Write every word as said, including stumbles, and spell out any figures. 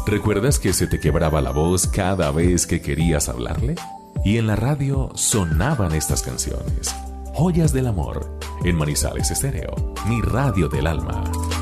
¿Recuerdas que se te quebraba la voz cada vez que querías hablarle? Y en la radio sonaban estas canciones. Joyas del amor, en Manizales Estéreo, mi radio del alma.